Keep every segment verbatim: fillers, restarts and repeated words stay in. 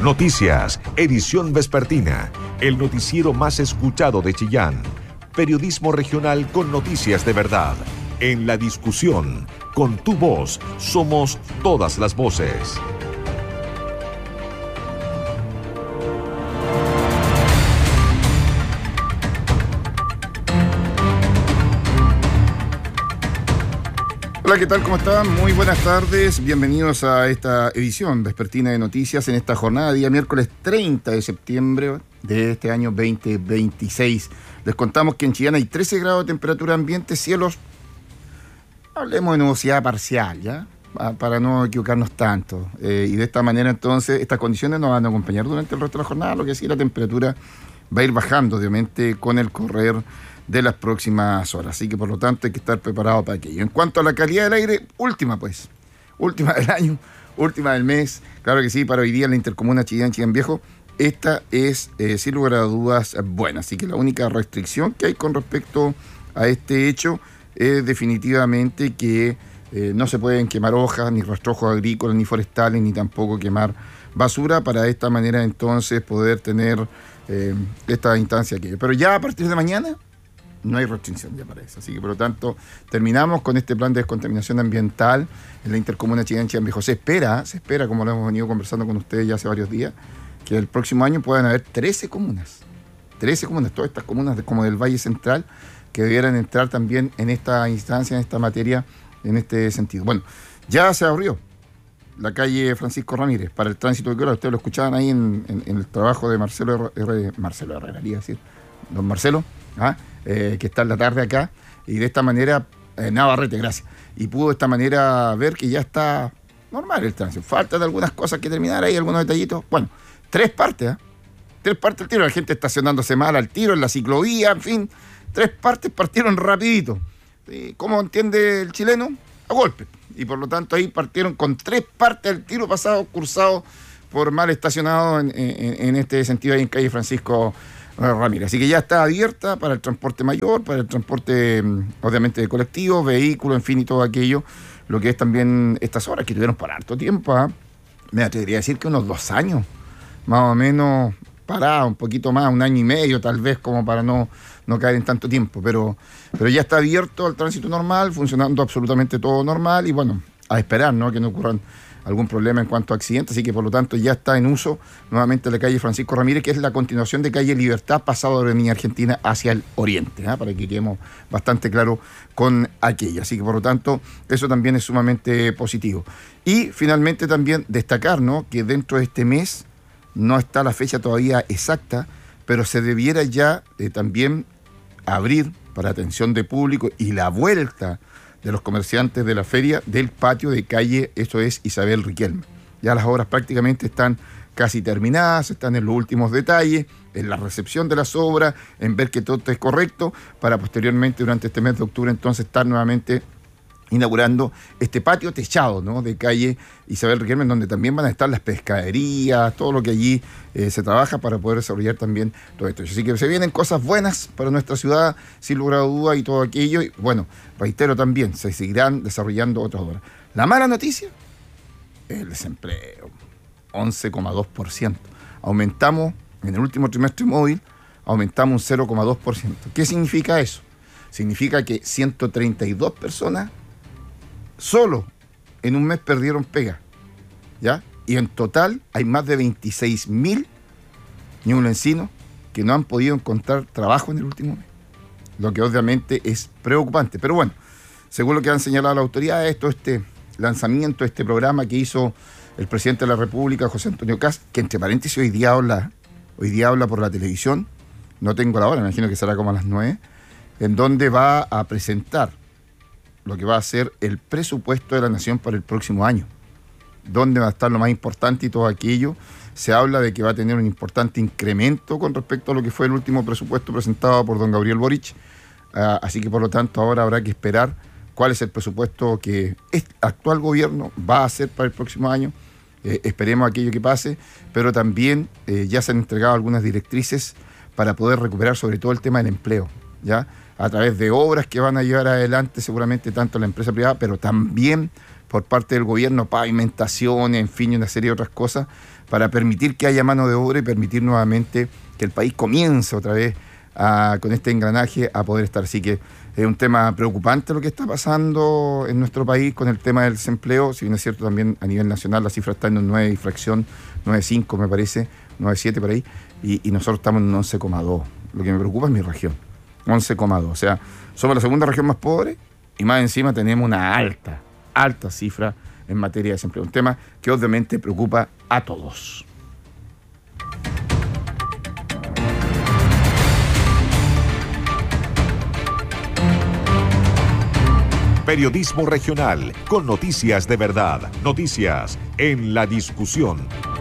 Noticias, edición vespertina, el noticiero más escuchado de Chillán. Periodismo regional con noticias de verdad. En la discusión, con tu voz, somos todas las voces. Hola, ¿qué tal? ¿Cómo están? Muy buenas tardes. Bienvenidos a esta edición vespertina de noticias en esta jornada, día miércoles treinta de septiembre de este año veinte veintiséis. Les contamos que en Chillán hay trece grados de temperatura ambiente, cielos, hablemos de nubosidad parcial, ¿ya? Para no equivocarnos tanto. Eh, y de esta manera, entonces, estas condiciones nos van a acompañar durante el resto de la jornada, lo que sí, la temperatura va a ir bajando, obviamente, con el correr de las próximas horas. Así que, por lo tanto, hay que estar preparado para aquello. En cuanto a la calidad del aire, última, pues. Última del año, última del mes. Claro que sí, para hoy día en la intercomuna Chillán, Chillán Viejo, esta es, eh, sin lugar a dudas, buena. Así que la única restricción que hay con respecto a este hecho es definitivamente que eh, no se pueden quemar hojas, ni rastrojos agrícolas, ni forestales, ni tampoco quemar basura, para de esta manera entonces poder tener eh, esta instancia aquí. Pero ya a partir de mañana no hay restricción ya para eso. Así que, por lo tanto, terminamos con este plan de descontaminación ambiental en la intercomuna Chillán, Chillán Viejo. Se espera, se espera, como lo hemos venido conversando con ustedes ya hace varios días, que el próximo año puedan haber trece comunas. trece comunas, todas estas comunas de, como del Valle Central, que debieran entrar también en esta instancia, en esta materia, en este sentido. Bueno, ya se abrió la calle Francisco Ramírez para el tránsito vehicular. Ustedes lo escuchaban ahí en, en, en el trabajo de Marcelo R. Marcelo Herrera, iba a decir, don Marcelo, ¿ah? Eh, que está en la tarde acá, y de esta manera, eh, Navarrete, gracias, y pudo de esta manera ver que ya está normal el tránsito. Faltan algunas cosas que terminar ahí, algunos detallitos. Bueno, tres partes, ¿eh? Tres partes al tiro, la gente estacionándose mal al tiro, en la ciclovía, en fin, tres partes partieron rapidito. ¿Sí? ¿Cómo entiende el chileno? A golpe. Y por lo tanto ahí partieron con tres partes al tiro, pasados, cursados por mal estacionados en, en, en este sentido ahí en calle Francisco Ramírez. Así que ya está abierta para el transporte mayor, para el transporte obviamente de colectivos, vehículos, en fin, y todo aquello, lo que es también estas horas que tuvieron por harto tiempo, ¿eh? Me atrevería a decir que unos dos años, más o menos, parada, un poquito más, un año y medio tal vez, como para no, no caer en tanto tiempo, pero, pero ya está abierto al tránsito normal, funcionando absolutamente todo normal, y bueno, a esperar, ¿no?, que no ocurran algún problema en cuanto a accidentes. Así que, por lo tanto, ya está en uso nuevamente la calle Francisco Ramírez, que es la continuación de calle Libertad, pasado de la Avenida Argentina hacia el oriente, ¿eh? Para que quedemos bastante claro con aquello. Así que, por lo tanto, eso también es sumamente positivo. Y finalmente también destacar, ¿no?, que dentro de este mes, no está la fecha todavía exacta, pero se debiera ya eh, también abrir para atención de público y la vuelta de los comerciantes de la feria del patio de calle, esto es Isabel Riquelme. Ya las obras prácticamente están casi terminadas, están en los últimos detalles, en la recepción de las obras, en ver que todo es correcto, para posteriormente, durante este mes de octubre, entonces estar nuevamente inaugurando este patio techado, ¿no?, de calle Isabel Riquelme, donde también van a estar las pescaderías, todo lo que allí eh, se trabaja para poder desarrollar también todo esto. Así que se vienen cosas buenas para nuestra ciudad, sin lugar a duda, y todo aquello. Y bueno, reitero también, se seguirán desarrollando otras obras. La mala noticia es el desempleo, once coma dos por ciento. Aumentamos, en el último trimestre móvil, aumentamos un cero coma dos por ciento. ¿Qué significa eso? Significa que ciento treinta y dos personas solo en un mes perdieron pega, ¿ya? Y en total hay más de veintiséis mil ñublensinos que no han podido encontrar trabajo en el último mes, lo que obviamente es preocupante. Pero bueno, según lo que han señalado las autoridades, todo este lanzamiento, este programa que hizo el presidente de la República, José Antonio Kast, que entre paréntesis hoy día habla, hoy día habla por la televisión, no tengo la hora, me imagino que será como a las nueve, en donde va a presentar lo que va a ser el presupuesto de la Nación para el próximo año, donde va a estar lo más importante y todo aquello. Se habla de que va a tener un importante incremento con respecto a lo que fue el último presupuesto presentado por don Gabriel Boric, uh, así que, por lo tanto, ahora habrá que esperar cuál es el presupuesto que el actual gobierno va a hacer para el próximo año. Eh, esperemos aquello que pase, pero también eh, ya se han entregado algunas directrices para poder recuperar sobre todo el tema del empleo, ¿ya?, a través de obras que van a llevar adelante seguramente tanto la empresa privada, pero también por parte del gobierno, pavimentaciones, en fin, y una serie de otras cosas, para permitir que haya mano de obra y permitir nuevamente que el país comience otra vez a, con este engranaje a poder estar. Así que es un tema preocupante lo que está pasando en nuestro país con el tema del desempleo. Si bien es cierto, también a nivel nacional la cifra está en un nueve y fracción, nueve coma cinco me parece, nueve coma siete por ahí, y, y nosotros estamos en un once coma dos. Lo que me preocupa es mi región, once coma dos. O sea, somos la segunda región más pobre y más encima tenemos una alta, alta cifra en materia de desempleo. Un tema que obviamente preocupa a todos. Periodismo regional con noticias de verdad. Noticias en la discusión.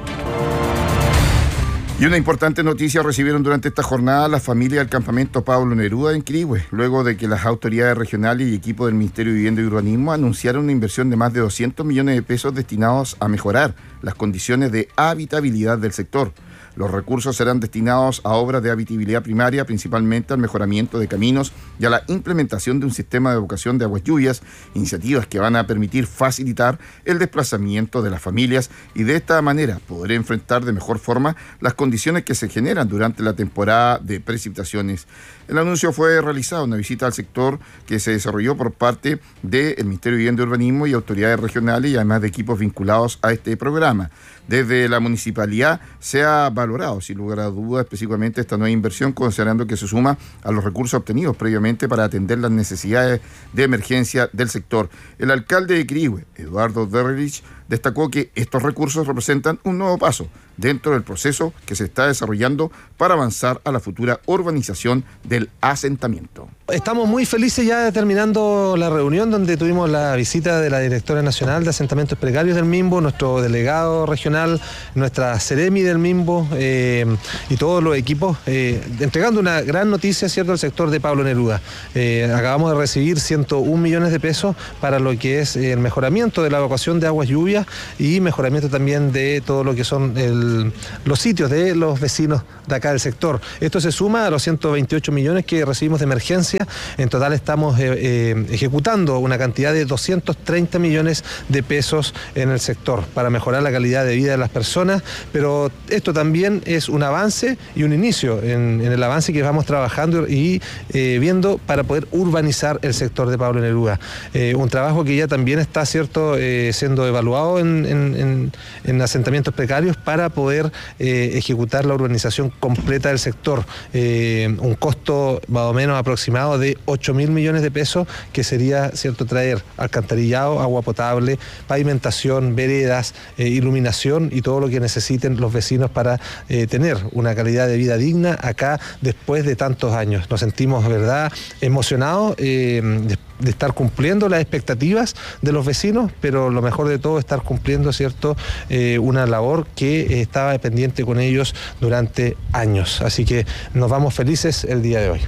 Y una importante noticia recibieron durante esta jornada las familias del campamento Pablo Neruda en Quirihue, luego de que las autoridades regionales y equipo del Ministerio de Vivienda y Urbanismo anunciaron una inversión de más de doscientos millones de pesos destinados a mejorar las condiciones de habitabilidad del sector. Los recursos serán destinados a obras de habitabilidad primaria, principalmente al mejoramiento de caminos y a la implementación de un sistema de evacuación de aguas lluvias, iniciativas que van a permitir facilitar el desplazamiento de las familias y de esta manera poder enfrentar de mejor forma las condiciones que se generan durante la temporada de precipitaciones. El anuncio fue realizado en una visita al sector que se desarrolló por parte del Ministerio de Vivienda y Urbanismo y autoridades regionales y además de equipos vinculados a este programa. Desde la municipalidad se ha valorado, sin lugar a dudas, específicamente esta nueva inversión, considerando que se suma a los recursos obtenidos previamente para atender las necesidades de emergencia del sector. El alcalde de Quirihue, Eduardo Derrich, destacó que estos recursos representan un nuevo paso dentro del proceso que se está desarrollando para avanzar a la futura urbanización del asentamiento. Estamos muy felices ya terminando la reunión donde tuvimos la visita de la directora nacional de asentamientos precarios del MIMBO, nuestro delegado regional, nuestra Ceremi del MIMBO eh, y todos los equipos, eh, entregando una gran noticia, ¿cierto?, al sector de Pablo Neruda. Eh, acabamos de recibir ciento un millones de pesos para lo que es el mejoramiento de la evacuación de aguas lluvias y mejoramiento también de todo lo que son el, los sitios de los vecinos de acá del sector. Esto se suma a los ciento veintiocho millones que recibimos de emergencia. En total estamos eh, eh, ejecutando una cantidad de doscientos treinta millones de pesos en el sector para mejorar la calidad de vida de las personas, pero esto también es un avance y un inicio en, en el avance que vamos trabajando y eh, viendo para poder urbanizar el sector de Pablo Neruda. Eh, un trabajo que ya también está, cierto, eh, siendo evaluado en, en, en, en asentamientos precarios para poder eh, ejecutar la urbanización completa del sector. Eh, un costo más o menos aproximado de ocho mil millones de pesos, que sería, cierto, traer alcantarillado, agua potable, pavimentación, veredas, eh, iluminación y todo lo que necesiten los vecinos para eh, tener una calidad de vida digna acá después de tantos años. Nos sentimos, verdad, emocionados eh, de, de estar cumpliendo las expectativas de los vecinos, pero lo mejor de todo, estar cumpliendo, cierto, eh, una labor que eh, estaba pendiente con ellos durante años. Así que nos vamos felices el día de hoy.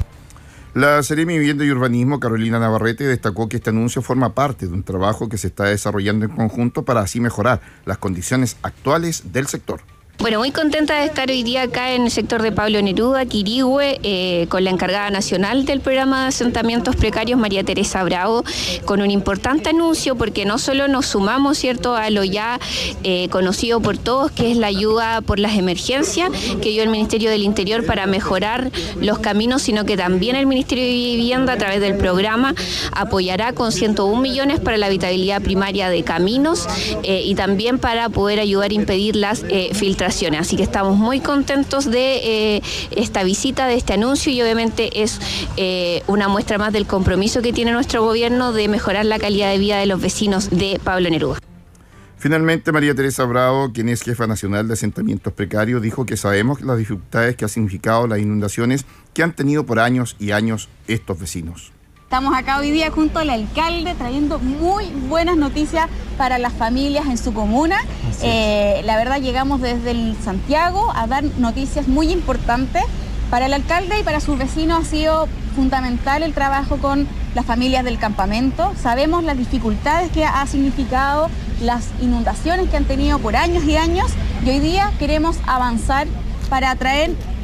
La Ceremi de Vivienda y Urbanismo, Carolina Navarrete, destacó que este anuncio forma parte de un trabajo que se está desarrollando en conjunto para así mejorar las condiciones actuales del sector. Bueno, muy contenta de estar hoy día acá en el sector de Pablo Neruda, Quirihue, eh, con la encargada nacional del programa de asentamientos precarios, María Teresa Bravo, con un importante anuncio, porque no solo nos sumamos, ¿cierto?, a lo ya eh, conocido por todos, que es la ayuda por las emergencias que dio el Ministerio del Interior para mejorar los caminos, sino que también el Ministerio de Vivienda, a través del programa, apoyará con ciento un millones para la habitabilidad primaria de caminos eh, y también para poder ayudar a impedir las eh, filtraciones. Así que estamos muy contentos de eh, esta visita, de este anuncio, y obviamente es eh, una muestra más del compromiso que tiene nuestro gobierno de mejorar la calidad de vida de los vecinos de Pablo Neruda. Finalmente, María Teresa Bravo, quien es jefa nacional de asentamientos precarios, dijo que sabemos las dificultades que ha significado las inundaciones que han tenido por años y años estos vecinos. Estamos acá hoy día junto al alcalde trayendo muy buenas noticias para las familias en su comuna. Eh, la verdad, llegamos desde el Santiago a dar noticias muy importantes. Para el alcalde y para sus vecinos ha sido fundamental el trabajo con las familias del campamento. Sabemos las dificultades que ha significado las inundaciones que han tenido por años y años, y hoy día queremos avanzar para traer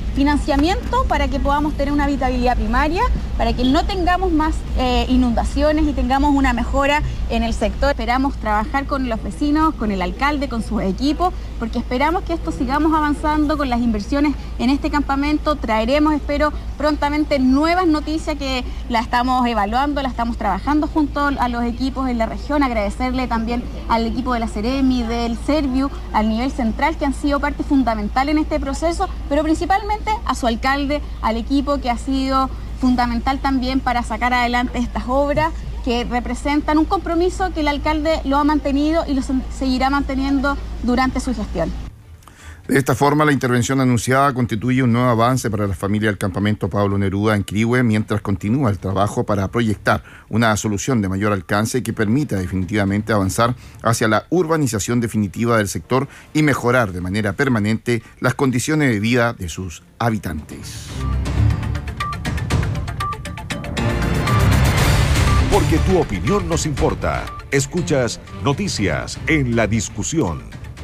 financiamiento para que podamos tener una habitabilidad primaria, para que no tengamos más eh, inundaciones y tengamos una mejora en el sector. Esperamos trabajar con los vecinos, con el alcalde, con sus equipos, porque esperamos que esto sigamos avanzando con las inversiones en este campamento. Traeremos, espero, prontamente nuevas noticias que la estamos evaluando, la estamos trabajando junto a los equipos en la región. Agradecerle también al equipo de la Ceremi, del Serviu, al nivel central, que han sido parte fundamental en este proceso, pero principalmente a su alcalde, al equipo que ha sido fundamental también para sacar adelante estas obras que representan un compromiso que el alcalde lo ha mantenido y lo seguirá manteniendo durante su gestión. De esta forma, la intervención anunciada constituye un nuevo avance para la familia del campamento Pablo Neruda en Quirihue, mientras continúa el trabajo para proyectar una solución de mayor alcance que permita definitivamente avanzar hacia la urbanización definitiva del sector y mejorar de manera permanente las condiciones de vida de sus habitantes. Porque tu opinión nos importa. Escuchas Noticias en la Discusión.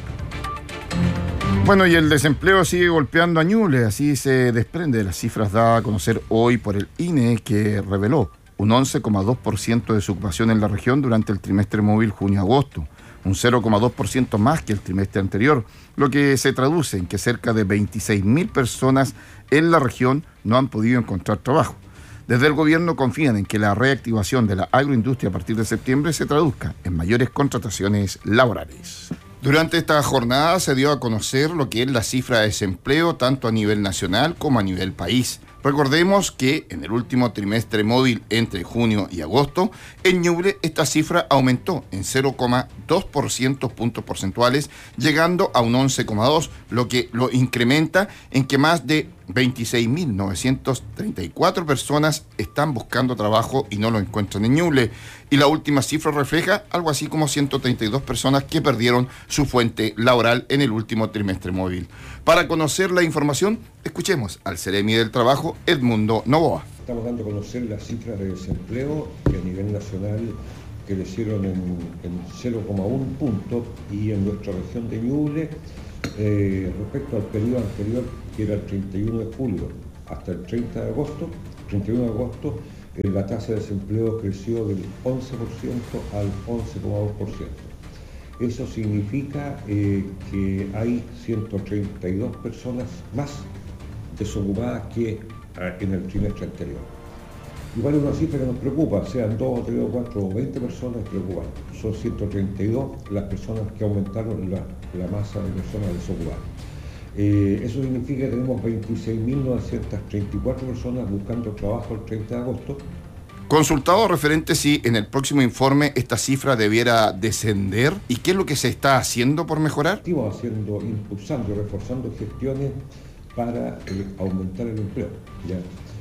Bueno, y el desempleo sigue golpeando a Ñuble, así se desprende de las cifras dadas a conocer hoy por el I N E, que reveló un once coma dos por ciento de desocupación en la región durante el trimestre móvil junio-agosto, un cero coma dos por ciento más que el trimestre anterior, lo que se traduce en que cerca de veintiséis mil personas en la región no han podido encontrar trabajo. Desde el gobierno confían en que la reactivación de la agroindustria a partir de septiembre se traduzca en mayores contrataciones laborales. Durante esta jornada se dio a conocer lo que es la cifra de desempleo tanto a nivel nacional como a nivel país. Recordemos que en el último trimestre móvil entre junio y agosto, en Ñuble esta cifra aumentó en cero coma dos por ciento puntos porcentuales, llegando a un once coma dos por ciento, lo que lo incrementa en que más de veintiséis mil novecientas treinta y cuatro personas están buscando trabajo y no lo encuentran en Ñuble. Y la última cifra refleja algo así como ciento treinta y dos personas que perdieron su fuente laboral en el último trimestre móvil. Para conocer la información, escuchemos al Ceremi del Trabajo, Edmundo Novoa. Estamos dando a conocer las cifras de desempleo que a nivel nacional crecieron en, en cero coma uno punto y en nuestra región de Ñuble, eh, respecto al periodo anterior, que era el treinta y uno de julio hasta el treinta de agosto, treinta y uno de agosto, eh, la tasa de desempleo creció del once por ciento al once coma dos por ciento. Eso significa eh, que hay ciento treinta y dos personas más desocupadas que en el trimestre anterior. Igual es una cifra que nos preocupa, sean dos o tres o cuatro o veinte personas preocupan. Son ciento treinta y dos las personas que aumentaron la, la masa de personas desocupadas. Eh, eso significa que tenemos veintiséis mil novecientas treinta y cuatro personas buscando trabajo el treinta de agosto. Consultado referente si en el próximo informe esta cifra debiera descender y qué es lo que se está haciendo por mejorar. Estamos haciendo, impulsando, reforzando gestiones para eh, aumentar el empleo. ¿Ya?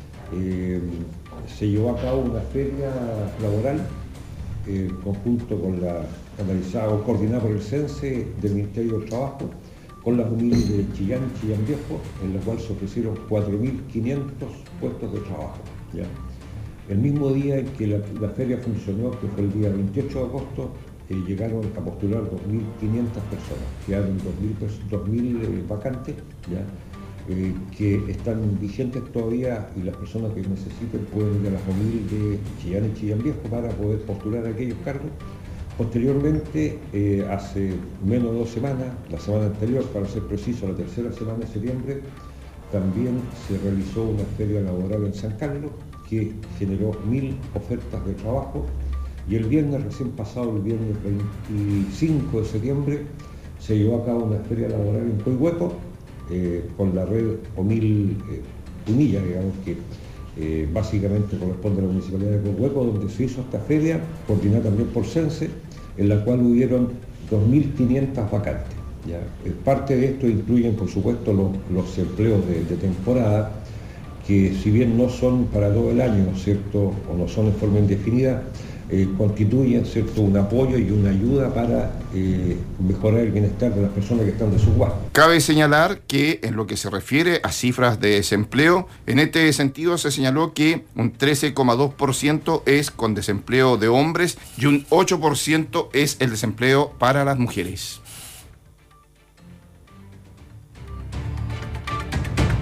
Eh, se llevó a cabo una feria laboral en eh, conjunto con la analizada o coordinada por el CENSE del Ministerio del Trabajo, con las UNIL de Chillán y Chillán Viejo, en la cual se ofrecieron cuatro mil quinientos puestos de trabajo. ¿Ya? El mismo día en que la, la feria funcionó, que fue el día veintiocho de agosto, eh, llegaron a postular dos mil quinientas personas, quedaron dos mil eh, vacantes, ¿ya? Eh, que están vigentes todavía y las personas que necesiten pueden ir a las UNIL de Chillán y Chillán Viejo para poder postular a aquellos cargos. Posteriormente, eh, hace menos de dos semanas, la semana anterior, para ser preciso, la tercera semana de septiembre, también se realizó una feria laboral en San Carlos que generó mil ofertas de trabajo, y el viernes recién pasado, el viernes veinticinco de septiembre, se llevó a cabo una feria laboral en Coihueco eh, con la red OMIL eh, Punilla, digamos que eh, básicamente corresponde a la Municipalidad de Coihueco, donde se hizo esta feria, coordinada también por CENSE, en la cual hubieron dos mil quinientas vacantes. ¿Ya? Eh, parte de esto incluyen, por supuesto, los, los empleos de, de temporada, que si bien no son para todo el año, ¿cierto?, o no son en forma indefinida, eh, constituyen, ¿cierto?, un apoyo y una ayuda para eh, mejorar el bienestar de las personas que están desocupadas. Cabe señalar que en lo que se refiere a cifras de desempleo, en este sentido se señaló que un trece coma dos por ciento es con desempleo de hombres y un ocho por ciento es el desempleo para las mujeres.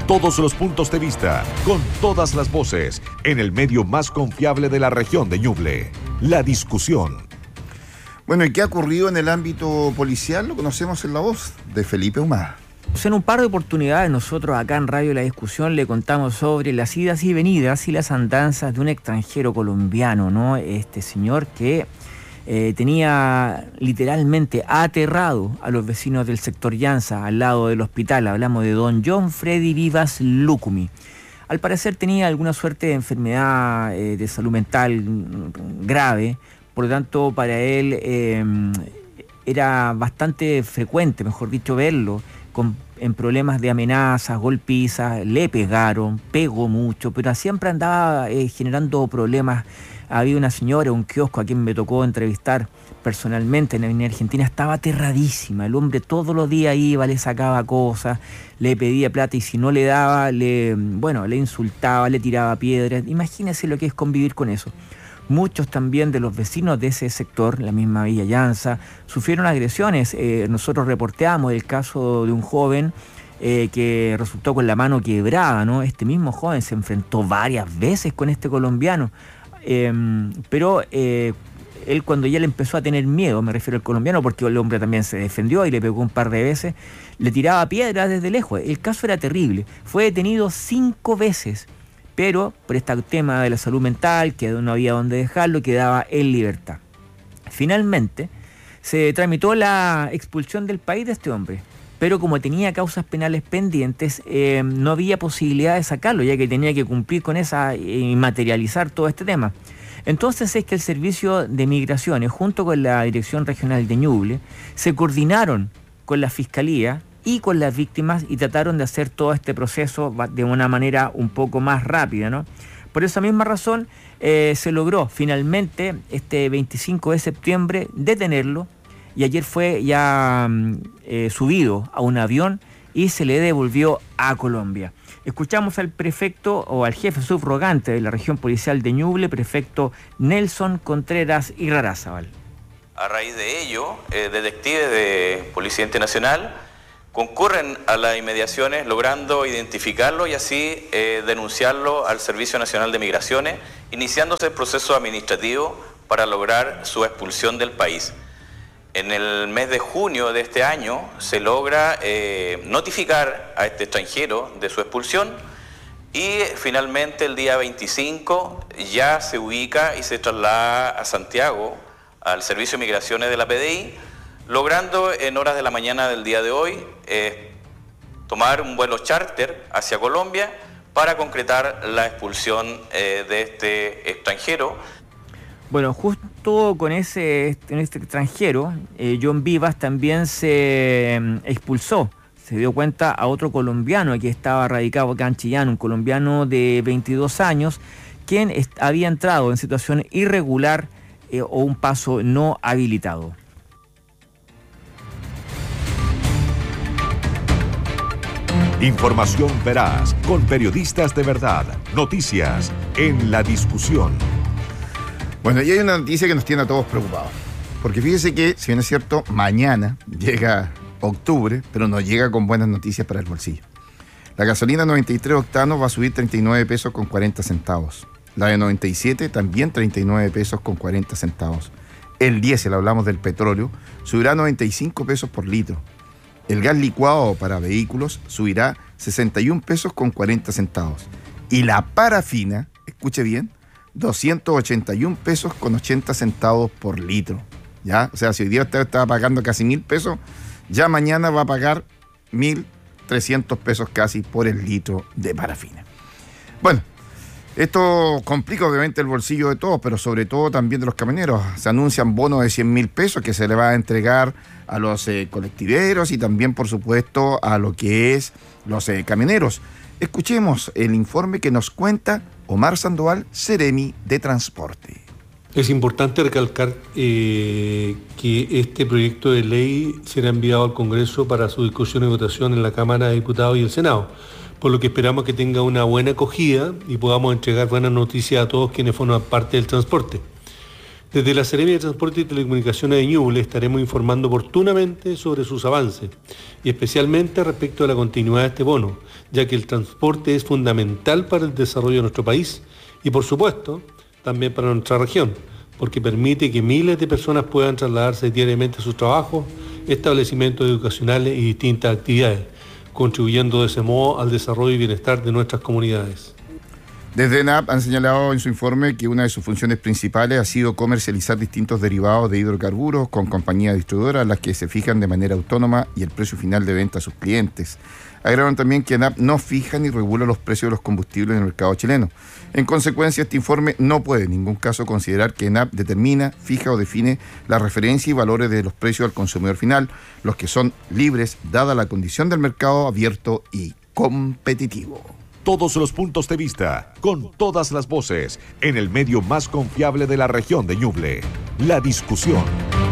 Todos los puntos de vista, con todas las voces, en el medio más confiable de la región de Ñuble. La discusión. Bueno, ¿y qué ha ocurrido en el ámbito policial? Lo conocemos en la voz de Felipe Humá. En un par de oportunidades nosotros acá en Radio La Discusión le contamos sobre las idas y venidas y las andanzas de un extranjero colombiano, ¿no? Este señor que eh, tenía literalmente aterrado a los vecinos del sector Llanza, al lado del hospital. Hablamos de don John Freddy Vivas Lucumi. Al parecer tenía alguna suerte de enfermedad eh, de salud mental grave, por lo tanto para él eh, era bastante frecuente, mejor dicho, verlo con, en problemas de amenazas, golpizas, le pegaron, pegó mucho, pero siempre andaba eh, generando problemas. Había una señora, un kiosco a quien me tocó entrevistar personalmente en la Avenida Argentina, estaba aterradísima. El hombre todos los días iba, le sacaba cosas, le pedía plata y si no le daba, le, bueno, le insultaba, le tiraba piedras. Imagínense lo que es convivir con eso. Muchos también de los vecinos de ese sector, la misma Villa Llanza, sufrieron agresiones. Eh, nosotros reporteamos el caso de un joven eh, que resultó con la mano quebrada, ¿no? Este mismo joven se enfrentó varias veces con este colombiano, eh, pero eh, él cuando ya le empezó a tener miedo, me refiero al colombiano, porque el hombre también se defendió y le pegó un par de veces, le tiraba piedras desde lejos. El caso era terrible. Fue detenido cinco veces, pero por este tema de la salud mental, que no había dónde dejarlo, quedaba en libertad. Finalmente, se tramitó la expulsión del país de este hombre, pero como tenía causas penales pendientes, eh, no había posibilidad de sacarlo, ya que tenía que cumplir con esa y materializar todo este tema. Entonces es que el Servicio de Migraciones, junto con la Dirección Regional de Ñuble, se coordinaron con la Fiscalía y con las víctimas y trataron de hacer todo este proceso de una manera un poco más rápida, ¿no? Por esa misma razón eh, se logró finalmente este veinticinco de septiembre detenerlo y ayer fue ya eh, subido a un avión y se le devolvió a Colombia. Escuchamos al prefecto o al jefe subrogante de la región policial de Ñuble, prefecto Nelson Contreras Irarrázaval. A raíz de ello, eh, detectives de Policía Internacional concurren a las inmediaciones logrando identificarlo y así eh, denunciarlo al Servicio Nacional de Migraciones, iniciándose el proceso administrativo para lograr su expulsión del país. En el mes de junio de este año se logra eh, notificar a este extranjero de su expulsión y finalmente el día veinticinco ya se ubica y se traslada a Santiago, al Servicio de Migraciones de la P D I, logrando en horas de la mañana del día de hoy eh, tomar un vuelo charter hacia Colombia para concretar la expulsión eh, de este extranjero. Bueno, justo con ese en este extranjero, eh, John Vivas también se eh, expulsó. Se dio cuenta a otro colombiano que estaba radicado acá en Chillán, un colombiano de veintidós años, quien est- había entrado en situación irregular eh, o un paso no habilitado. Información veraz, con periodistas de verdad. Noticias en La Discusión. Bueno, y hay una noticia que nos tiene a todos preocupados. Porque fíjese que, si bien es cierto, mañana llega octubre, pero no llega con buenas noticias para el bolsillo. La gasolina noventa y tres octanos va a subir treinta y nueve pesos con cuarenta centavos. La de noventa y siete también treinta y nueve pesos con cuarenta centavos. El diésel, hablamos del petróleo, subirá noventa y cinco pesos por litro. El gas licuado para vehículos subirá sesenta y un pesos con cuarenta centavos. Y la parafina, escuche bien, doscientos ochenta y un pesos con ochenta centavos por litro. ¿Ya? O sea, si hoy día usted estaba pagando casi mil pesos, ya mañana va a pagar mil trescientos pesos casi por el litro de parafina. Bueno, esto complica obviamente el bolsillo de todos, pero sobre todo también de los camioneros. Se anuncian bonos de cien mil pesos que se le va a entregar a los eh, colectiveros y también, por supuesto, a lo que es los eh, camioneros. Escuchemos el informe que nos cuenta Omar Sandoval, Seremi de Transporte. Es importante recalcar eh, que este proyecto de ley será enviado al Congreso para su discusión y votación en la Cámara de Diputados y el Senado, por lo que esperamos que tenga una buena acogida y podamos entregar buenas noticias a todos quienes forman parte del transporte. Desde la Seremia de Transporte y Telecomunicaciones de Ñuble estaremos informando oportunamente sobre sus avances y especialmente respecto a la continuidad de este bono, ya que el transporte es fundamental para el desarrollo de nuestro país y, por supuesto, también para nuestra región, porque permite que miles de personas puedan trasladarse diariamente a sus trabajos, establecimientos educacionales y distintas actividades, contribuyendo de ese modo al desarrollo y bienestar de nuestras comunidades. Desde ENAP han señalado en su informe que una de sus funciones principales ha sido comercializar distintos derivados de hidrocarburos con compañías distribuidoras, las que se fijan de manera autónoma y el precio final de venta a sus clientes. Agregaron también que ENAP no fija ni regula los precios de los combustibles en el mercado chileno. En consecuencia, este informe no puede en ningún caso considerar que ENAP determina, fija o define la referencia y valores de los precios al consumidor final, los que son libres dada la condición del mercado abierto y competitivo. Todos los puntos de vista, con todas las voces, en el medio más confiable de la región de Ñuble. La discusión.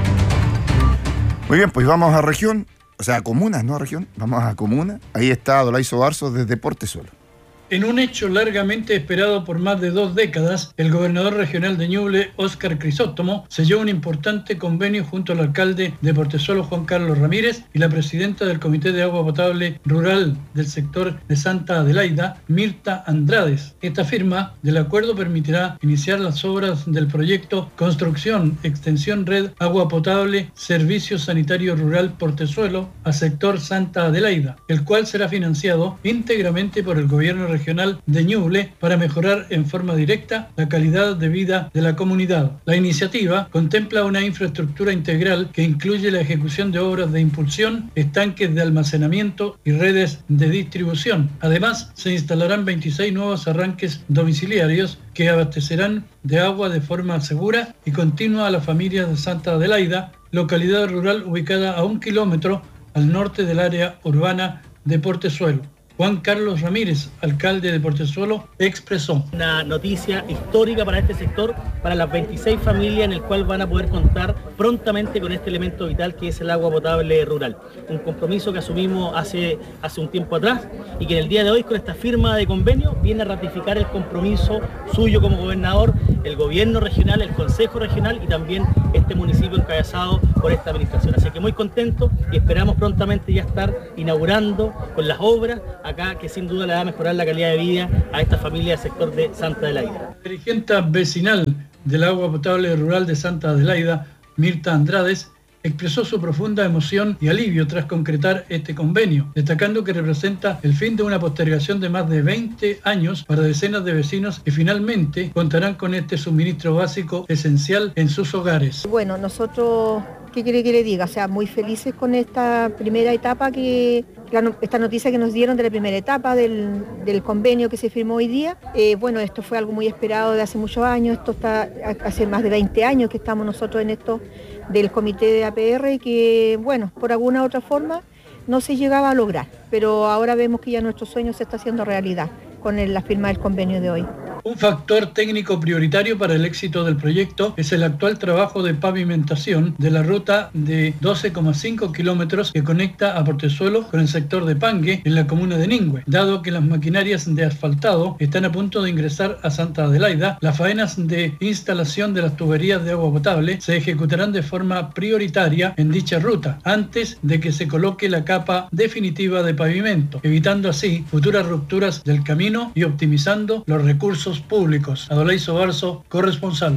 Muy bien, pues vamos a región, o sea, a comuna, no a región, vamos a comuna. Ahí está Adolaiso Barzo desde Portezuelo. En un hecho largamente esperado por más de dos décadas, el gobernador regional de Ñuble, Óscar Crisóstomo, selló un importante convenio junto al alcalde de Portezuelo, Juan Carlos Ramírez, y la presidenta del Comité de Agua Potable Rural del sector de Santa Adelaida, Mirta Andrades. Esta firma del acuerdo permitirá iniciar las obras del proyecto Construcción, Extensión Red Agua Potable, Servicio Sanitario Rural Portezuelo a sector Santa Adelaida, el cual será financiado íntegramente por el gobierno regional regional de Ñuble para mejorar en forma directa la calidad de vida de la comunidad. La iniciativa contempla una infraestructura integral que incluye la ejecución de obras de impulsión, estanques de almacenamiento y redes de distribución. Además, se instalarán veintiséis nuevos arranques domiciliarios que abastecerán de agua de forma segura y continua a las familias de Santa Adelaida, localidad rural ubicada a un kilómetro al norte del área urbana de Portezuelo. Juan Carlos Ramírez, alcalde de Portezuelo, expresó: una noticia histórica para este sector, para las veintiséis familias en el cual van a poder contar prontamente con este elemento vital que es el agua potable rural. Un compromiso que asumimos hace, hace un tiempo atrás y que en el día de hoy, con esta firma de convenio, viene a ratificar el compromiso suyo como gobernador, el gobierno regional, el consejo regional y también este municipio encabezado por esta administración. Así que muy contento y esperamos prontamente ya estar inaugurando con las obras acá, que sin duda le va a mejorar la calidad de vida a esta familia del sector de Santa Adelaida. La dirigente vecinal del agua potable rural de Santa Adelaida, Mirta Andrades, expresó su profunda emoción y alivio tras concretar este convenio, destacando que representa el fin de una postergación de más de veinte años para decenas de vecinos que finalmente contarán con este suministro básico esencial en sus hogares. Bueno, nosotros, ¿qué quiere que le diga? O sea, muy felices con esta primera etapa, que la, esta noticia que nos dieron de la primera etapa del, del convenio que se firmó hoy día. Eh, bueno, esto fue algo muy esperado de hace muchos años, esto está hace más de veinte años que estamos nosotros en esto del comité de A P R, que bueno, por alguna u otra forma no se llegaba a lograr, pero ahora vemos que ya nuestro sueño se está haciendo realidad con el, la firma del convenio de hoy. Un factor técnico prioritario para el éxito del proyecto es el actual trabajo de pavimentación de la ruta de doce coma cinco kilómetros que conecta a Portezuelo con el sector de Pangue en la comuna de Ningüe. Dado que las maquinarias de asfaltado están a punto de ingresar a Santa Adelaida, las faenas de instalación de las tuberías de agua potable se ejecutarán de forma prioritaria en dicha ruta, antes de que se coloque la capa definitiva de pavimento, evitando así futuras rupturas del camino y optimizando los recursos públicos. Adolaiso Barzo, corresponsal.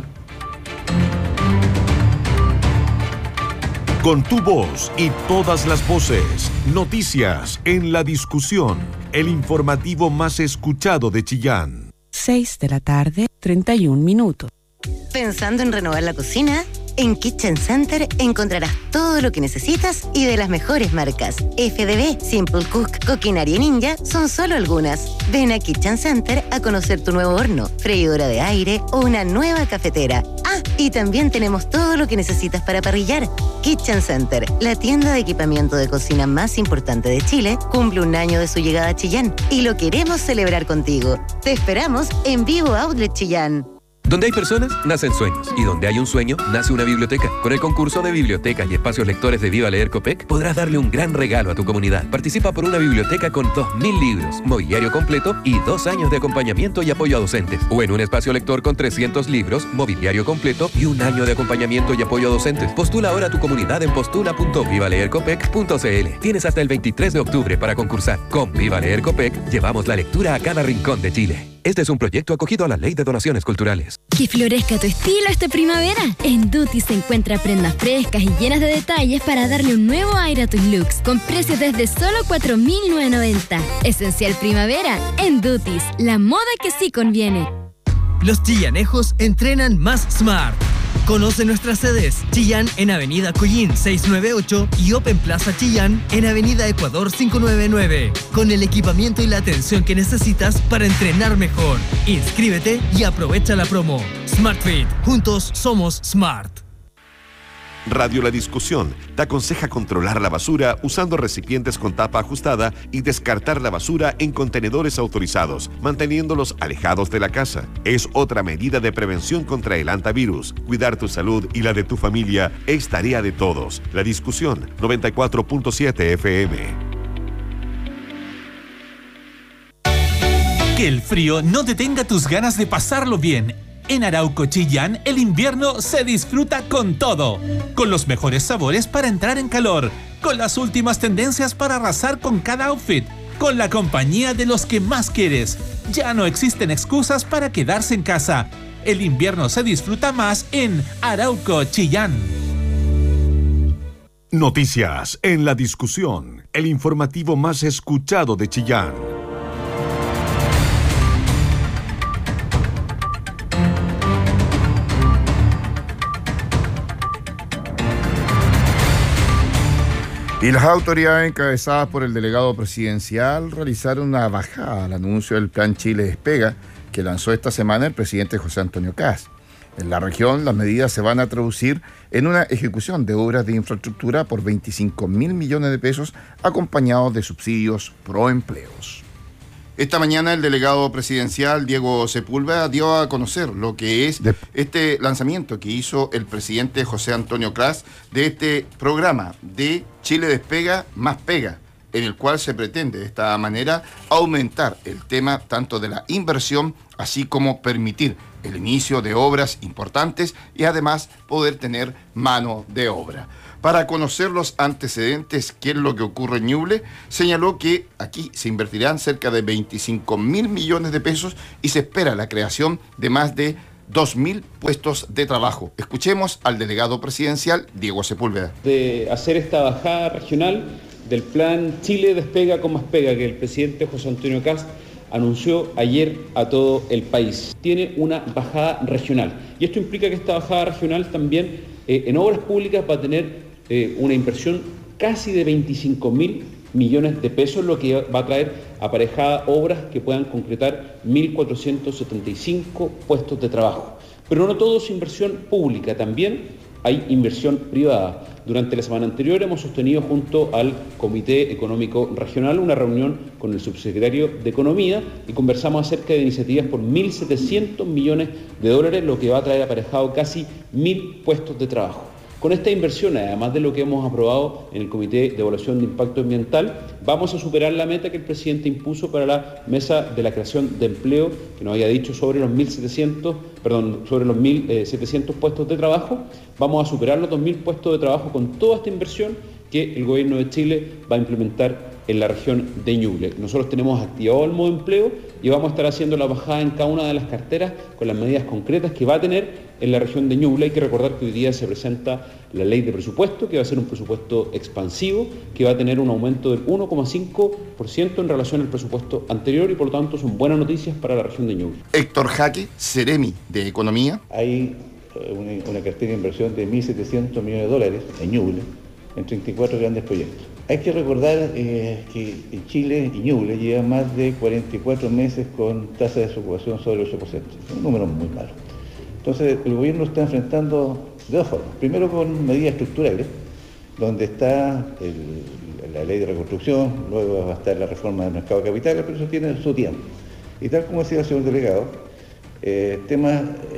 Con tu voz y todas las voces, noticias en la discusión, el informativo más escuchado de Chillán. seis de la tarde, treinta y un minutos. ¿Pensando en renovar la cocina? En Kitchen Center encontrarás todo lo que necesitas y de las mejores marcas. F D B, Simple Cook, Coquinaria Ninja son solo algunas. Ven a Kitchen Center a conocer tu nuevo horno, freidora de aire o una nueva cafetera. Ah, y también tenemos todo lo que necesitas para parrillar. Kitchen Center, la tienda de equipamiento de cocina más importante de Chile, cumple un año de su llegada a Chillán y lo queremos celebrar contigo. Te esperamos en Vivo Outlet Chillán. Donde hay personas, nacen sueños. Y donde hay un sueño, nace una biblioteca. Con el concurso de bibliotecas y espacios lectores de Viva Leer Copec, podrás darle un gran regalo a tu comunidad. Participa por una biblioteca con dos mil libros, mobiliario completo y dos años de acompañamiento y apoyo a docentes. O en un espacio lector con trescientos libros, mobiliario completo y un año de acompañamiento y apoyo a docentes. Postula ahora a tu comunidad en postula punto viva leer copec punto c l. Tienes hasta el veintitrés de octubre para concursar. Con Viva Leer Copec, llevamos la lectura a cada rincón de Chile. Este es un proyecto acogido a la Ley de Donaciones Culturales. Que florezca tu estilo esta primavera. En Duty se encuentra prendas frescas y llenas de detalles para darle un nuevo aire a tus looks, con precios desde solo cuatro mil novecientos noventa. Esencial primavera en Duty, la moda que sí conviene. Los chillanejos entrenan más smart. Conoce nuestras sedes: Chillán en Avenida Collín seiscientos noventa y ocho y Open Plaza Chillán en Avenida Ecuador quinientos noventa y nueve, con el equipamiento y la atención que necesitas para entrenar mejor. Inscríbete y aprovecha la promo. SmartFit, juntos somos smart. Radio La Discusión te aconseja controlar la basura usando recipientes con tapa ajustada y descartar la basura en contenedores autorizados, manteniéndolos alejados de la casa. Es otra medida de prevención contra el hantavirus. Cuidar tu salud y la de tu familia es tarea de todos. La Discusión, noventa y cuatro punto siete F M. Que el frío no detenga tus ganas de pasarlo bien. En Arauco Chillán, el invierno se disfruta con todo. Con los mejores sabores para entrar en calor. Con las últimas tendencias para arrasar con cada outfit. Con la compañía de los que más quieres. Ya no existen excusas para quedarse en casa. El invierno se disfruta más en Arauco Chillán. Noticias en La Discusión, el informativo más escuchado de Chillán. Y las autoridades encabezadas por el delegado presidencial realizaron una bajada al anuncio del Plan Chile Despega que lanzó esta semana el presidente José Antonio Kast. En la región, las medidas se van a traducir en una ejecución de obras de infraestructura por veinticinco mil millones de pesos, acompañados de subsidios pro empleos. Esta mañana el delegado presidencial Diego Sepúlveda dio a conocer lo que es este lanzamiento que hizo el presidente José Antonio Kast de este programa de Chile Despega más Pega, en el cual se pretende de esta manera aumentar el tema tanto de la inversión así como permitir el inicio de obras importantes y además poder tener mano de obra. Para conocer los antecedentes, qué es lo que ocurre en Ñuble, señaló que aquí se invertirán cerca de veinticinco mil millones de pesos y se espera la creación de más de dos mil puestos de trabajo. Escuchemos al delegado presidencial Diego Sepúlveda. De hacer esta bajada regional del plan Chile Despega con más Pega que el presidente José Antonio Kast anunció ayer a todo el país. Tiene una bajada regional y esto implica que esta bajada regional también eh, en obras públicas va a tener Eh, una inversión casi de veinticinco mil millones de pesos, lo que va a traer aparejadas obras que puedan concretar mil cuatrocientos setenta y cinco puestos de trabajo. Pero no todo es inversión pública, también hay inversión privada. Durante la semana anterior hemos sostenido junto al Comité Económico Regional una reunión con el subsecretario de Economía y conversamos acerca de iniciativas por mil setecientos millones de dólares, lo que va a traer aparejado casi mil puestos de trabajo. Con esta inversión, además de lo que hemos aprobado en el Comité de Evaluación de Impacto Ambiental, vamos a superar la meta que el presidente impuso para la mesa de la creación de empleo, que nos había dicho sobre los mil setecientos, perdón, sobre los mil setecientos puestos de trabajo. Vamos a superar los dos mil puestos de trabajo con toda esta inversión que el Gobierno de Chile va a implementar en la región de Ñuble. Nosotros tenemos activado el modo empleo y vamos a estar haciendo la bajada en cada una de las carteras con las medidas concretas que va a tener en la región de Ñuble. Hay que recordar que hoy día se presenta la ley de presupuesto, que va a ser un presupuesto expansivo, que va a tener un aumento del uno coma cinco por ciento en relación al presupuesto anterior y por lo tanto son buenas noticias para la región de Ñuble. Héctor Jaque, Ceremi de Economía. Hay una, una cartera de inversión de mil setecientos millones de dólares en Ñuble, en treinta y cuatro grandes proyectos. Hay que recordar eh, que Chile y Ñuble llevan más de cuarenta y cuatro meses con tasa de desocupación sobre el ocho por ciento, un número muy malo. Entonces el gobierno está enfrentando de dos formas. Primero con medidas estructurales, donde está el, la ley de reconstrucción, luego va a estar la reforma del mercado de capitales, pero eso tiene su tiempo. Y tal como decía el señor delegado, eh, temas... Eh,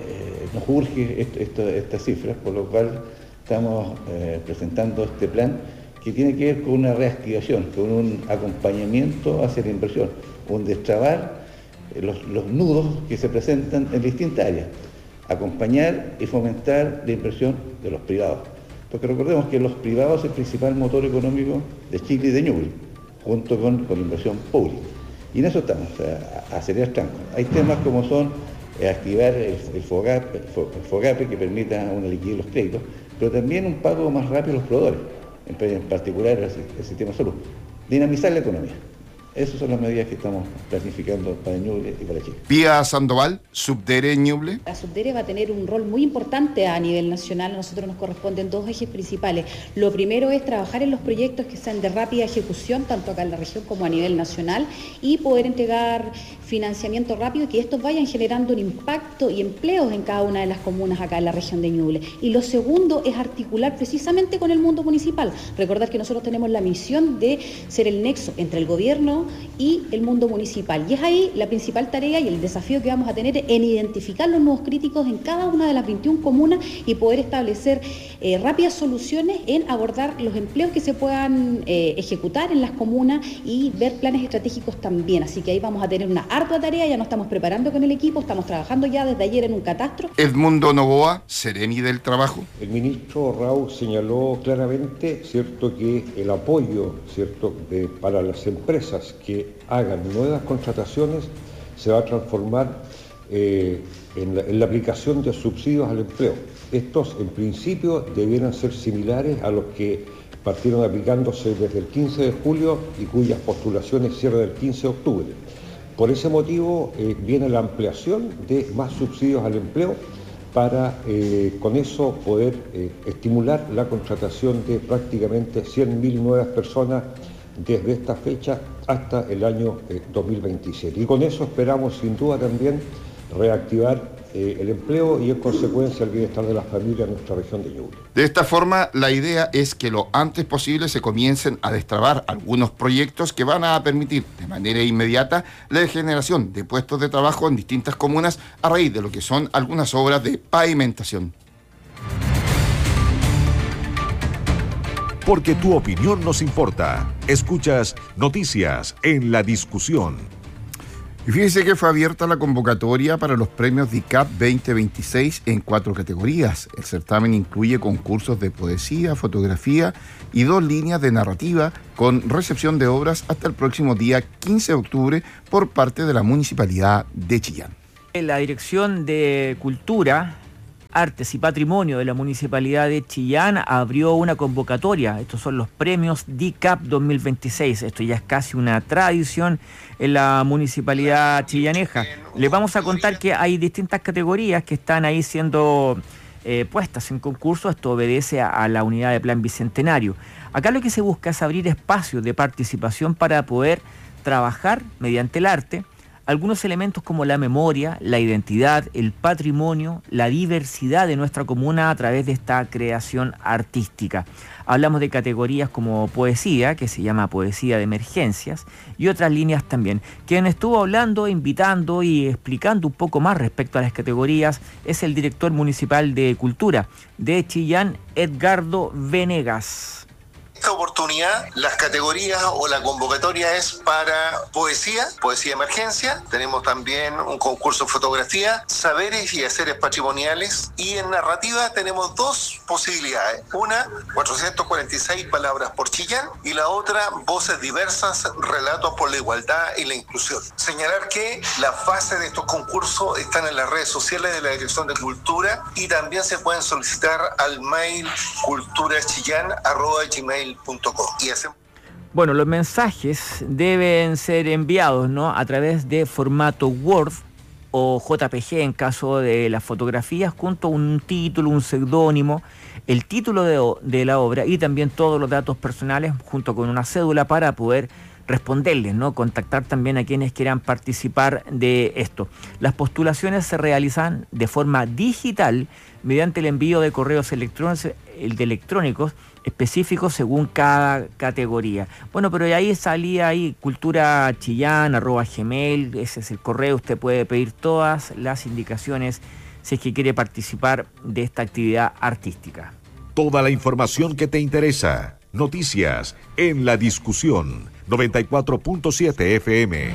nos urge esto, esto, estas cifras, por lo cual estamos eh, presentando este plan que tiene que ver con una reactivación, con un acompañamiento hacia la inversión, un destrabar eh, los, los nudos que se presentan en distintas áreas, acompañar y fomentar la inversión de los privados. Porque recordemos que los privados es el principal motor económico de Chile y de Ñuble, junto con, con inversión pública. Y en eso estamos, o sea, a acelerar trancos. Hay temas como son eh, activar el, el, FOGAPE, el FOGAPE que permita una liquidez de los créditos, pero también un pago más rápido a los proveedores, en particular el, el sistema de salud. Dinamizar la economía. Esas son las medidas que estamos planificando para Ñuble y para Chile. Pía Sandoval, Subdere Ñuble. La Subdere va a tener un rol muy importante a nivel nacional. A nosotros nos corresponden dos ejes principales. Lo primero es trabajar en los proyectos que sean de rápida ejecución, tanto acá en la región como a nivel nacional, y poder entregar financiamiento rápido y que estos vayan generando un impacto y empleos en cada una de las comunas acá en la región de Ñuble. Y lo segundo es articular precisamente con el mundo municipal. Recordar que nosotros tenemos la misión de ser el nexo entre el gobierno y el mundo municipal. Y es ahí la principal tarea y el desafío que vamos a tener en identificar los nuevos críticos en cada una de las veintiuna comunas y poder establecer eh, rápidas soluciones en abordar los empleos que se puedan eh, ejecutar en las comunas y ver planes estratégicos también. Así que ahí vamos a tener una ardua tarea, ya nos estamos preparando con el equipo, estamos trabajando ya desde ayer en un catastro. Edmundo Novoa, Seremi del Trabajo. El ministro Rau señaló claramente, cierto, que el apoyo, cierto, de, para las empresas que hagan nuevas contrataciones se va a transformar eh, en, la, en la aplicación de subsidios al empleo. Estos en principio debieran ser similares a los que partieron aplicándose desde el quince de julio y cuyas postulaciones cierran el quince de octubre. Por ese motivo eh, viene la ampliación de más subsidios al empleo para eh, con eso poder eh, estimular la contratación de prácticamente cien mil nuevas personas desde esta fecha hasta el año eh, dos mil veintisiete. Y con eso esperamos sin duda también reactivar eh, el empleo y en consecuencia el bienestar de las familias en nuestra región de Ñuble. De esta forma, la idea es que lo antes posible se comiencen a destrabar algunos proyectos que van a permitir de manera inmediata la generación de puestos de trabajo en distintas comunas a raíz de lo que son algunas obras de pavimentación. Porque tu opinión nos importa. Escuchas Noticias en la Discusión. Y fíjese que fue abierta la convocatoria para los premios D I C A P veinte veintiséis en cuatro categorías. El certamen incluye concursos de poesía, fotografía y dos líneas de narrativa con recepción de obras hasta el próximo día quince de octubre por parte de la Municipalidad de Chillán. La Dirección de Cultura, Artes y Patrimonio de la Municipalidad de Chillán abrió una convocatoria. Estos son los premios D I C A P dos mil veintiséis. Esto ya es casi una tradición en la municipalidad chillaneja. Les vamos a contar que hay distintas categorías que están ahí siendo eh, puestas en concurso. Esto obedece a, a la unidad de plan bicentenario. Acá lo que se busca es abrir espacios de participación para poder trabajar mediante el arte algunos elementos como la memoria, la identidad, el patrimonio, la diversidad de nuestra comuna a través de esta creación artística. Hablamos de categorías como poesía, que se llama poesía de emergencias, y otras líneas también. Quien estuvo hablando, invitando y explicando un poco más respecto a las categorías es el director municipal de Cultura de Chillán, Edgardo Venegas. Esta oportunidad, las categorías o la convocatoria es para poesía, poesía de emergencia. Tenemos también un concurso de fotografía, saberes y haceres patrimoniales. Y en narrativa tenemos dos posibilidades. Una, cuatrocientas cuarenta y seis palabras por Chillán, y la otra, voces diversas, relatos por la igualdad y la inclusión. Señalar que las bases de estos concursos están en las redes sociales de la Dirección de Cultura y también se pueden solicitar al mail culturachillan arroba gmail punto com. Y ese... Bueno, los mensajes deben ser enviados, ¿no?, a través de formato Word o J P G en caso de las fotografías, junto a un título, un seudónimo, el título de, de la obra y también todos los datos personales junto con una cédula para poder responderles, ¿no?, contactar también a quienes quieran participar de esto. Las postulaciones se realizan de forma digital mediante el envío de correos electrónicos, de electrónicos específicos según cada categoría. Bueno, pero ahí salía ahí culturachillan arroba gmail, ese es el correo, usted puede pedir todas las indicaciones si es que quiere participar de esta actividad artística. Toda la información que te interesa. Noticias en la discusión. noventa y cuatro punto siete F M.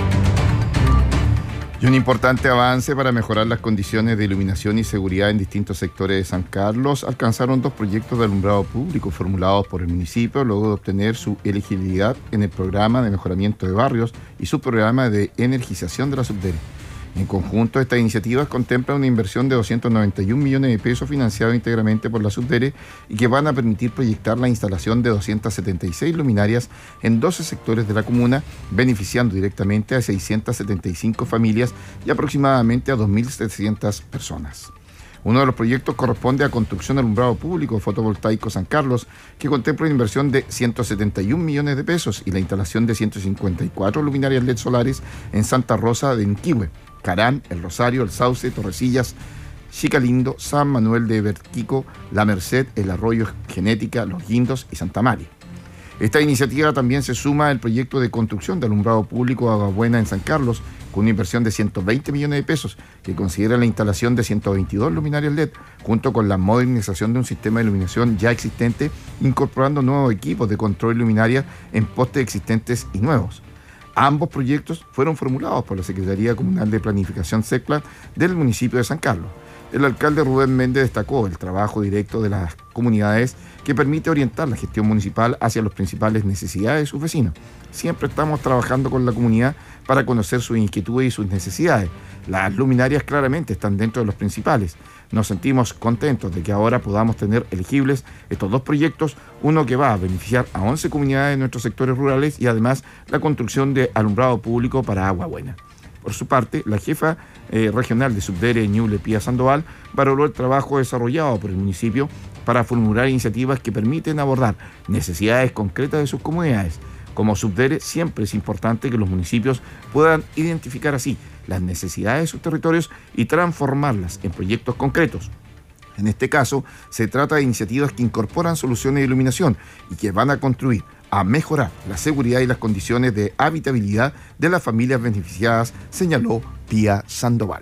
Y un importante avance para mejorar las condiciones de iluminación y seguridad en distintos sectores de San Carlos. Alcanzaron dos proyectos de alumbrado público formulados por el municipio luego de obtener su elegibilidad en el programa de mejoramiento de barrios y su programa de energización de la Subdere. En conjunto, estas iniciativas contemplan una inversión de doscientos noventa y un millones de pesos financiado íntegramente por la Subdere y que van a permitir proyectar la instalación de doscientas setenta y seis luminarias en doce sectores de la comuna, beneficiando directamente a seiscientas setenta y cinco familias y aproximadamente a dos mil setecientas personas. Uno de los proyectos corresponde a construcción de alumbrado público fotovoltaico San Carlos, que contempla una inversión de ciento setenta y un millones de pesos y la instalación de ciento cincuenta y cuatro luminarias L E D solares en Santa Rosa de Enquihue, Carán, El Rosario, El Sauce, Torrecillas, Chicalindo, San Manuel de Verquico, La Merced, El Arroyo Genética, Los Guindos y Santa María. Esta iniciativa también se suma al proyecto de construcción de alumbrado público Agua Buena en San Carlos, con una inversión de ciento veinte millones de pesos, que considera la instalación de ciento veintidós luminarias L E D, junto con la modernización de un sistema de iluminación ya existente, incorporando nuevos equipos de control de luminaria en postes existentes y nuevos. Ambos proyectos fueron formulados por la Secretaría Comunal de Planificación SECPLA del municipio de San Carlos. El alcalde Rubén Méndez destacó el trabajo directo de las comunidades que permite orientar la gestión municipal hacia las principales necesidades de sus vecinos. Siempre estamos trabajando con la comunidad para conocer sus inquietudes y sus necesidades. Las luminarias claramente están dentro de los principales. Nos sentimos contentos de que ahora podamos tener elegibles estos dos proyectos, uno que va a beneficiar a once comunidades de nuestros sectores rurales y además la construcción de alumbrado público para Agua Buena. Por su parte, la jefa eh, regional de Subdere, Ñuble Pía Sandoval, valoró el trabajo desarrollado por el municipio para formular iniciativas que permiten abordar necesidades concretas de sus comunidades. Como Subdere, siempre es importante que los municipios puedan identificar así las necesidades de sus territorios y transformarlas en proyectos concretos. En este caso, se trata de iniciativas que incorporan soluciones de iluminación y que van a contribuir a mejorar la seguridad y las condiciones de habitabilidad de las familias beneficiadas, señaló Pía Sandoval.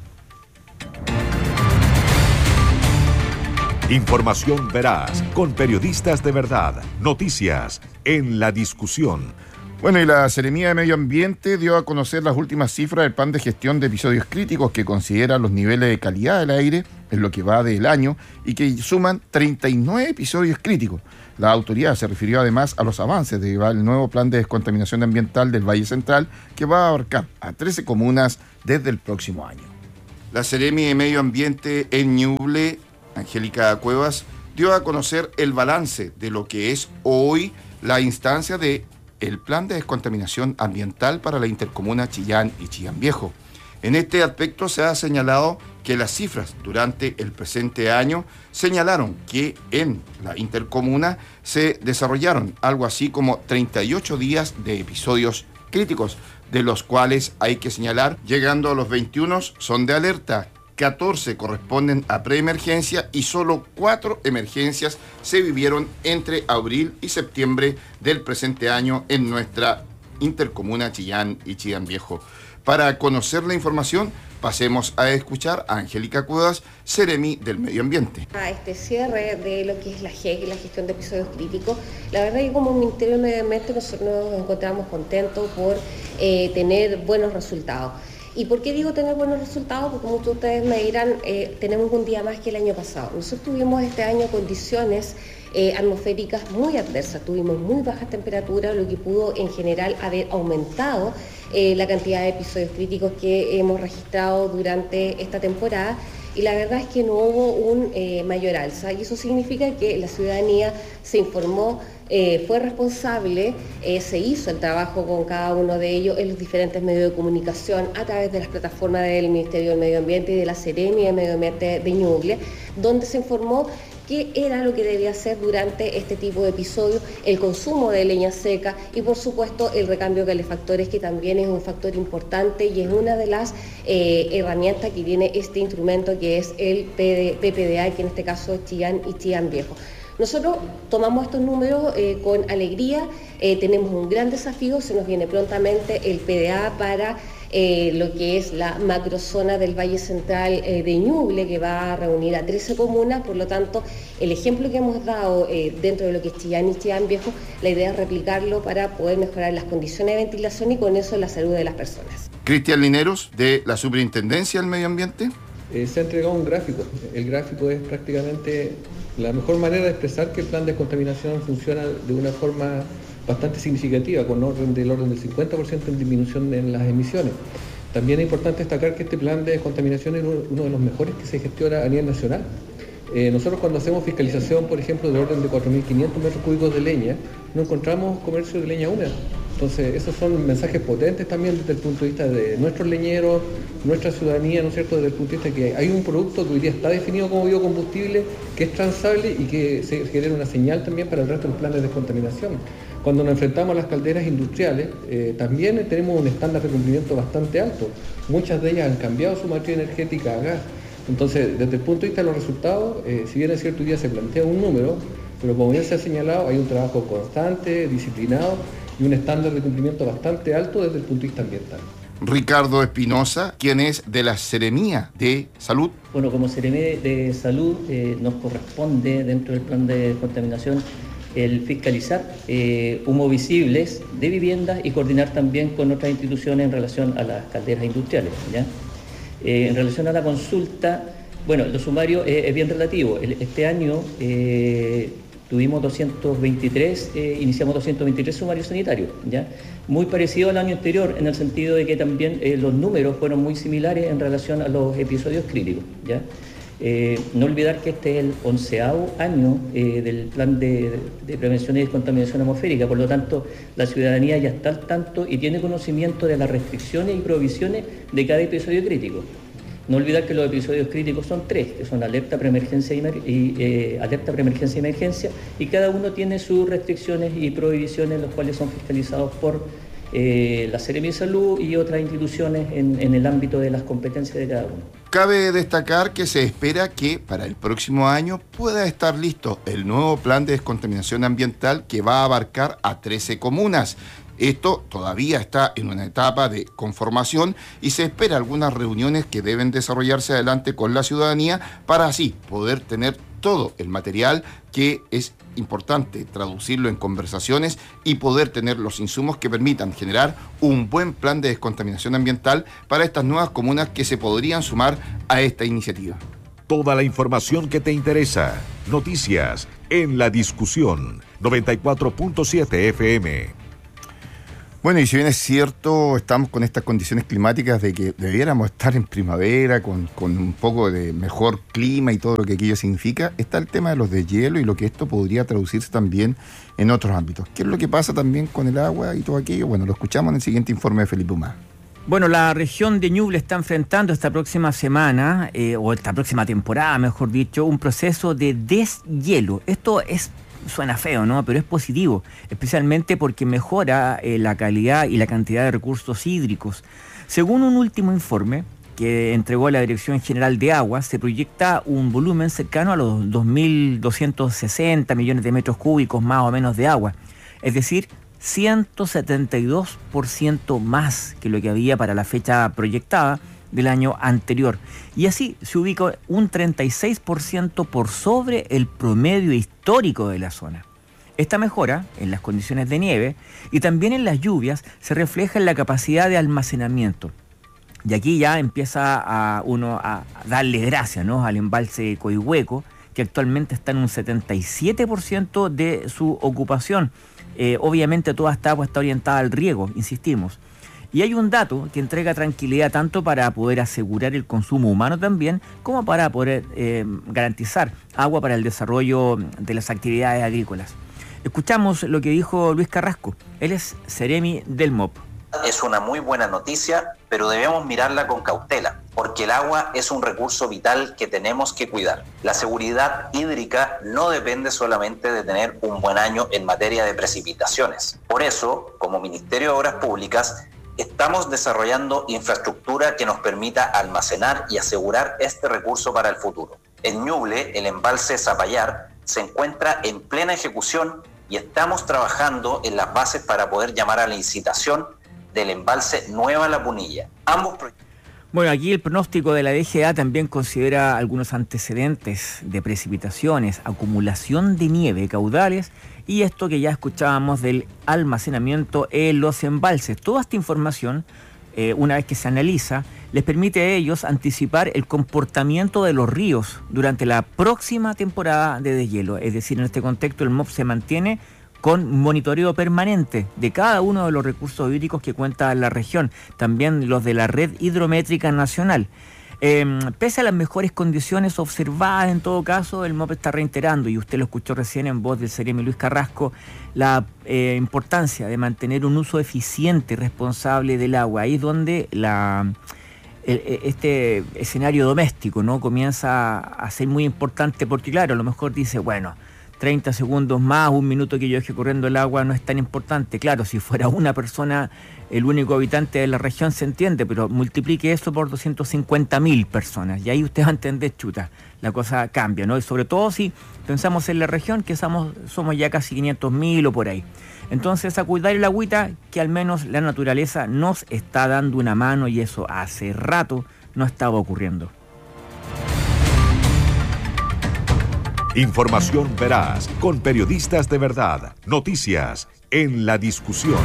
Información veraz, con periodistas de verdad. Noticias en la discusión. Bueno, y la Seremía de Medio Ambiente dio a conocer las últimas cifras del plan de gestión de episodios críticos que considera los niveles de calidad del aire en lo que va del año y que suman treinta y nueve episodios críticos. La autoridad se refirió además a los avances del nuevo plan de descontaminación ambiental del Valle Central, que va a abarcar a trece comunas desde el próximo año. La Seremía de Medio Ambiente en Ñuble, Angélica Cuevas, dio a conocer el balance de lo que es hoy la instancia de el plan de descontaminación ambiental para la intercomuna Chillán y Chillán Viejo. En este aspecto se ha señalado que las cifras durante el presente año señalaron que en la intercomuna se desarrollaron algo así como treinta y ocho días de episodios críticos, de los cuales hay que señalar, llegando a los veintiuno son de alerta, catorce corresponden a preemergencia y solo cuatro emergencias se vivieron entre abril y septiembre del presente año en nuestra intercomuna Chillán y Chillán Viejo. Para conocer la información, pasemos a escuchar a Angélica Cuevas, Seremi del Medio Ambiente. A este cierre de lo que es la G E C, la gestión de episodios críticos, la verdad es que como Ministerio de Medio Ambiente nosotros nos encontramos contentos por eh, tener buenos resultados. ¿Y por qué digo tener buenos resultados? Porque como ustedes me dirán, eh, tenemos un día más que el año pasado. Nosotros tuvimos este año condiciones eh, atmosféricas muy adversas, tuvimos muy bajas temperaturas, lo que pudo en general haber aumentado eh, la cantidad de episodios críticos que hemos registrado durante esta temporada. Y la verdad es que no hubo un eh, mayor alza, y eso significa que la ciudadanía se informó, eh, fue responsable, eh, se hizo el trabajo con cada uno de ellos en los diferentes medios de comunicación a través de las plataformas del Ministerio del Medio Ambiente y de la Seremia de Medio Ambiente de Ñuble, donde se informó qué era lo que debía hacer durante este tipo de episodios, el consumo de leña seca y por supuesto el recambio de calefactores, que también es un factor importante y es una de las eh, herramientas que tiene este instrumento, que es el P P D A, que en este caso es Chillán y Chillán Viejo. Nosotros tomamos estos números eh, con alegría, eh, tenemos un gran desafío, se nos viene prontamente el P D A para eh, lo que es la macrozona del Valle Central eh, de Ñuble, que va a reunir a trece comunas. Por lo tanto, el ejemplo que hemos dado eh, dentro de lo que es Chillán y Chillán Viejo, la idea es replicarlo para poder mejorar las condiciones de ventilación y con eso la salud de las personas. Cristian Lineros, de la Superintendencia del Medio Ambiente. Eh, se ha entregado un gráfico. El gráfico es prácticamente la mejor manera de expresar que el plan de descontaminación funciona de una forma bastante significativa, con orden del orden del cincuenta por ciento en disminución en las emisiones. También es importante destacar que este plan de descontaminación es uno de los mejores que se gestiona a nivel nacional. Eh, nosotros cuando hacemos fiscalización, por ejemplo, de orden de cuatro mil quinientos metros cúbicos de leña, no encontramos comercio de leña húmeda. Entonces, esos son mensajes potentes también desde el punto de vista de nuestros leñeros, nuestra ciudadanía, ¿no es cierto?, desde el punto de vista que hay un producto que hoy día está definido como biocombustible, que es transable y que se genera una señal también para el resto de los planes de descontaminación. Cuando nos enfrentamos a las calderas industriales, eh, también tenemos un estándar de cumplimiento bastante alto. Muchas de ellas han cambiado su matriz energética a gas. Entonces, desde el punto de vista de los resultados, eh, si bien es cierto, hoy día se plantea un número, pero como bien se ha señalado, hay un trabajo constante, disciplinado y un estándar de cumplimiento bastante alto desde el punto de vista ambiental. Ricardo Espinosa, quien es de la Seremía de Salud. Bueno, como Seremía de Salud eh, nos corresponde dentro del plan de contaminación el fiscalizar eh, humos visibles de viviendas y coordinar también con otras instituciones en relación a las calderas industriales, ¿ya? Eh, en relación a la consulta, bueno, los sumarios eh, es bien relativo. El, este año eh, tuvimos doscientos veintitrés, eh, iniciamos doscientos veintitrés sumarios sanitarios, ¿ya? Muy parecido al año anterior, en el sentido de que también eh, los números fueron muy similares en relación a los episodios críticos, ¿ya? Eh, no olvidar que este es el onceavo año eh, del plan de, de prevención y descontaminación atmosférica, por lo tanto la ciudadanía ya está al tanto y tiene conocimiento de las restricciones y prohibiciones de cada episodio crítico. No olvidar que los episodios críticos son tres, que son alerta, preemergencia y, y eh, alerta, preemergencia y emergencia, y cada uno tiene sus restricciones y prohibiciones, los cuales son fiscalizados por eh, la Seremía de Salud y otras instituciones en, en el ámbito de las competencias de cada uno. Cabe destacar que se espera que para el próximo año pueda estar listo el nuevo plan de descontaminación ambiental que va a abarcar a trece comunas. Esto todavía está en una etapa de conformación y se espera algunas reuniones que deben desarrollarse adelante con la ciudadanía para así poder tener todo el material que es importante traducirlo en conversaciones y poder tener los insumos que permitan generar un buen plan de descontaminación ambiental para estas nuevas comunas que se podrían sumar a esta iniciativa. Toda la información que te interesa. Noticias en La Discusión. noventa y cuatro punto siete F M. Bueno, y si bien es cierto, estamos con estas condiciones climáticas de que debiéramos estar en primavera, con, con un poco de mejor clima y todo lo que aquello significa, está el tema de los deshielo y lo que esto podría traducirse también en otros ámbitos. ¿Qué es lo que pasa también con el agua y todo aquello? Bueno, lo escuchamos en el siguiente informe de Felipe Humá. Bueno, la región de Ñuble está enfrentando esta próxima semana, eh, o esta próxima temporada, mejor dicho, un proceso de deshielo. Esto es suena feo, ¿no? Pero es positivo, especialmente porque mejora eh, la calidad y la cantidad de recursos hídricos. Según un último informe que entregó la Dirección General de Aguas, se proyecta un volumen cercano a los dos mil doscientos sesenta millones de metros cúbicos más o menos de agua, es decir, ciento setenta y dos por ciento más que lo que había para la fecha proyectada del año anterior. Y así se ubica un treinta y seis por ciento por sobre el promedio histórico de la zona. Esta mejora en las condiciones de nieve y también en las lluvias se refleja en la capacidad de almacenamiento. Y aquí ya empieza a uno a darle gracias, ¿no?, al embalse Coihueco, que actualmente está en un setenta y siete por ciento de su ocupación. Eh, obviamente toda esta agua está orientada al riego, insistimos. Y hay un dato que entrega tranquilidad tanto para poder asegurar el consumo humano también, como para poder eh, garantizar agua para el desarrollo de las actividades agrícolas. Escuchamos lo que dijo Luis Carrasco. Él es Seremi del M O P. Es una muy buena noticia, pero debemos mirarla con cautela, porque el agua es un recurso vital que tenemos que cuidar. La seguridad hídrica no depende solamente de tener un buen año en materia de precipitaciones. Por eso, como Ministerio de Obras Públicas, estamos desarrollando infraestructura que nos permita almacenar y asegurar este recurso para el futuro. En Ñuble, el embalse Zapallar se encuentra en plena ejecución y estamos trabajando en las bases para poder llamar a la licitación del embalse Nueva La Punilla. Ambos proyectos. Bueno, aquí el pronóstico de la D G A también considera algunos antecedentes de precipitaciones, acumulación de nieve, caudales y esto que ya escuchábamos del almacenamiento en los embalses. Toda esta información, eh, una vez que se analiza, les permite a ellos anticipar el comportamiento de los ríos durante la próxima temporada de deshielo. Es decir, en este contexto el M O P se mantiene con monitoreo permanente de cada uno de los recursos hídricos que cuenta la región, también los de la Red Hidrométrica Nacional. Eh, pese a las mejores condiciones observadas, en todo caso, el M O P está reiterando, y usted lo escuchó recién en voz del Seremi Luis Carrasco, la eh, importancia de mantener un uso eficiente y responsable del agua. Ahí es donde la... este escenario doméstico, ¿no?, comienza a ser muy importante, porque claro, a lo mejor dice, bueno, treinta segundos más, un minuto que yo deje corriendo el agua no es tan importante. Claro, si fuera una persona, el único habitante de la región, se entiende, pero multiplique eso por doscientas cincuenta mil personas y ahí usted va a entender, chuta, la cosa cambia, ¿no? Y sobre todo si pensamos en la región, que somos, somos ya casi quinientos mil o por ahí. Entonces, a cuidar el agüita, que al menos la naturaleza nos está dando una mano, y eso hace rato no estaba ocurriendo. Información veraz, con periodistas de verdad. Noticias en la discusión.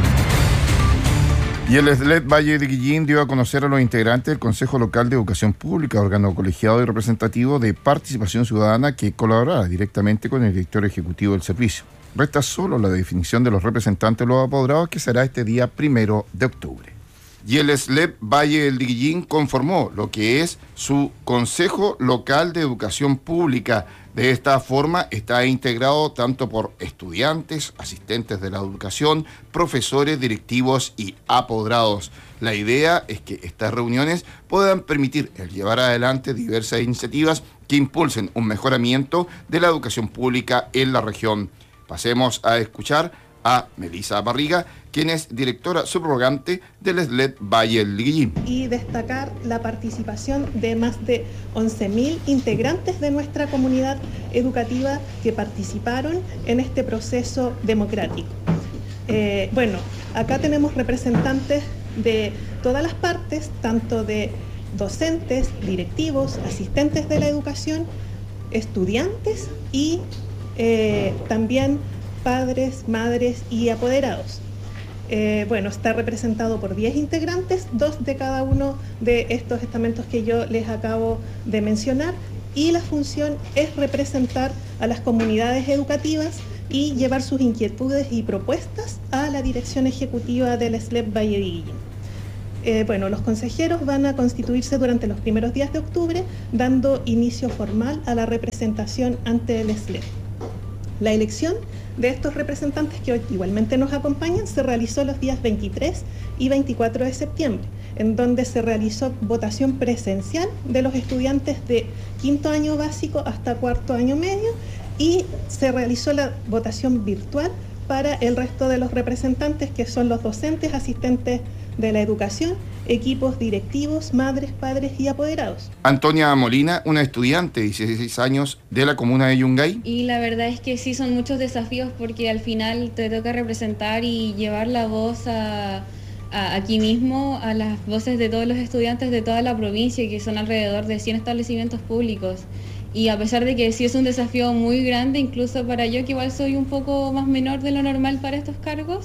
Y el S L E D Valle de Guillín dio a conocer a los integrantes del Consejo Local de Educación Pública, órgano colegiado y representativo de participación ciudadana que colaborará directamente con el director ejecutivo del servicio. Resta solo la definición de los representantes de los apoderados, que será este día primero de octubre. Y el S L E D Valle del Guillín conformó lo que es su Consejo Local de Educación Pública. De esta forma está integrado tanto por estudiantes, asistentes de la educación, profesores, directivos y apoderados. La idea es que estas reuniones puedan permitir el llevar adelante diversas iniciativas que impulsen un mejoramiento de la educación pública en la región. Pasemos a escuchar a Melissa Barriga, quien es directora subrogante del S L E D Valle del Guillín. Y destacar la participación de más de once mil integrantes de nuestra comunidad educativa que participaron en este proceso democrático. Eh, bueno, acá tenemos representantes de todas las partes, tanto de docentes, directivos, asistentes de la educación, estudiantes y eh, también padres, madres y apoderados. Eh, bueno, está representado por diez integrantes, dos de cada uno de estos estamentos que yo les acabo de mencionar, y la función es representar a las comunidades educativas y llevar sus inquietudes y propuestas a la dirección ejecutiva del S L E D Valle de Guillín. Eh, bueno, los consejeros van a constituirse durante los primeros días de octubre, dando inicio formal a la representación ante el S L E D. La elección de estos representantes, que hoy igualmente nos acompañan, se realizó los días veintitrés y veinticuatro de septiembre, en donde se realizó votación presencial de los estudiantes de quinto año básico hasta cuarto año medio, y se realizó la votación virtual para el resto de los representantes, que son los docentes, asistentes de la educación, equipos directivos, madres, padres y apoderados. Antonia Molina, una estudiante de dieciséis años de la comuna de Yungay. Y la verdad es que sí, son muchos desafíos, porque al final te toca representar y llevar la voz a, a aquí mismo a las voces de todos los estudiantes de toda la provincia, que son alrededor de cien establecimientos públicos. Y a pesar de que sí es un desafío muy grande, incluso para yo, que igual soy un poco más menor de lo normal para estos cargos,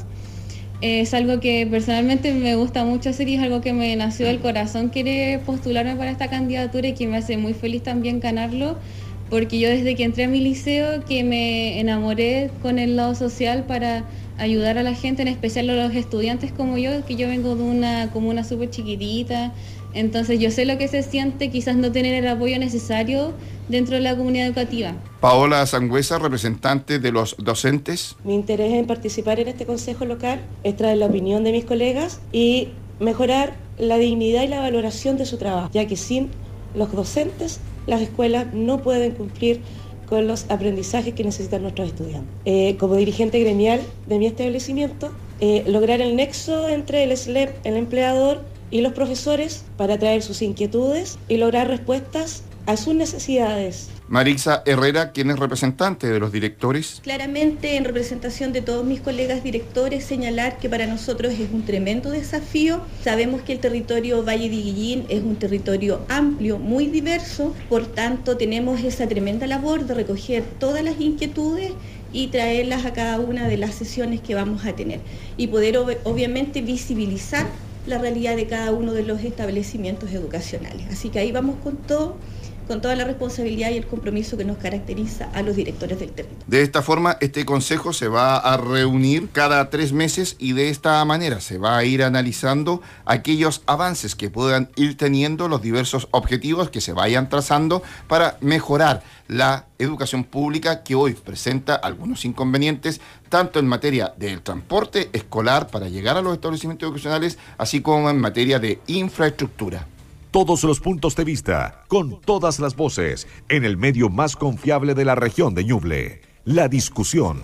es algo que personalmente me gusta mucho hacer y es algo que me nació del corazón, querer postularme para esta candidatura, y que me hace muy feliz también ganarlo, porque yo desde que entré a mi liceo que me enamoré con el lado social para ayudar a la gente, en especial a los estudiantes como yo, que yo vengo de una comuna súper chiquitita. Entonces yo sé lo que se siente quizás no tener el apoyo necesario dentro de la comunidad educativa. Paola Sangüesa, representante de los docentes. Mi interés en participar en este consejo local es traer la opinión de mis colegas y mejorar la dignidad y la valoración de su trabajo, ya que sin los docentes las escuelas no pueden cumplir con los aprendizajes que necesitan nuestros estudiantes. Eh, como dirigente gremial de mi establecimiento, eh, lograr el nexo entre el S L E D, el empleador y los profesores para traer sus inquietudes y lograr respuestas a sus necesidades. Marisa Herrera, ¿quién es representante de los directores? Claramente, en representación de todos mis colegas directores, señalar que para nosotros es un tremendo desafío. Sabemos que el territorio Valle de Iguillín es un territorio amplio, muy diverso, por tanto tenemos esa tremenda labor de recoger todas las inquietudes y traerlas a cada una de las sesiones que vamos a tener y poder ob- obviamente visibilizar la realidad de cada uno de los establecimientos educacionales. Así que ahí vamos con todo, con toda la responsabilidad y el compromiso que nos caracteriza a los directores del territorio. De esta forma, este consejo se va a reunir cada tres meses y de esta manera se va a ir analizando aquellos avances que puedan ir teniendo, los diversos objetivos que se vayan trazando para mejorar la educación pública, que hoy presenta algunos inconvenientes, tanto en materia del transporte escolar para llegar a los establecimientos educacionales, así como en materia de infraestructura. Todos los puntos de vista, con todas las voces, en el medio más confiable de la región de Ñuble. La discusión.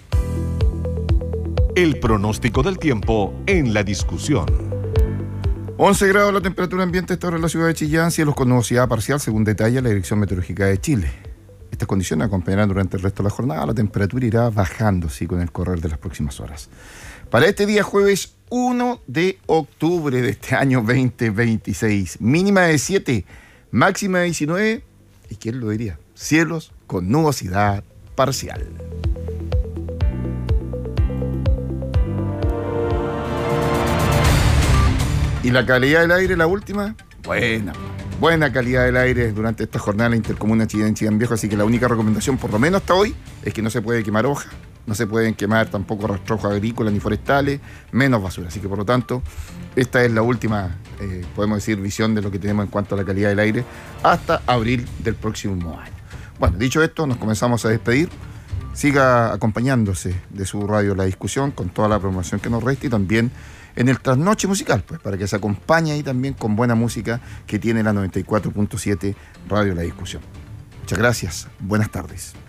El pronóstico del tiempo en la discusión. once grados la temperatura ambiente a esta hora en la ciudad de Chillán, cielos con nubosidad parcial, según detalla la Dirección Meteorológica de Chile. Estas condiciones acompañarán durante el resto de la jornada. La temperatura irá bajando, sí, con el correr de las próximas horas. Para este día jueves uno de octubre de este año veinte veintiséis, mínima de siete, máxima de diecinueve, y quién lo diría, cielos con nubosidad parcial. ¿Y la calidad del aire, la última? Buena, buena calidad del aire durante esta jornada en la Intercomuna Chillán, Chillán Viejo, así que la única recomendación, por lo menos hasta hoy, es que no se puede quemar hoja, no se pueden quemar tampoco rastrojos agrícolas ni forestales, menos basura. Así que, por lo tanto, esta es la última, eh, podemos decir, visión de lo que tenemos en cuanto a la calidad del aire hasta abril del próximo año. Bueno, dicho esto, nos comenzamos a despedir. Siga acompañándose de su radio La Discusión con toda la programación que nos resta y también en el trasnoche musical, pues, para que se acompañe ahí también con buena música que tiene la noventa y cuatro punto siete Radio La Discusión. Muchas gracias. Buenas tardes.